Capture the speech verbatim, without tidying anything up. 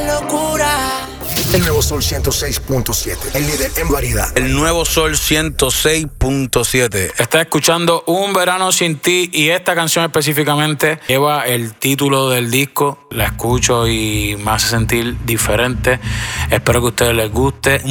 locura. El nuevo Sol ciento seis punto siete, el líder en variedad. El nuevo Sol ciento seis punto siete. Estás escuchando Un Verano Sin Ti y esta canción específicamente lleva el título del disco. La escucho y me hace sentir diferente. Espero que a ustedes les guste.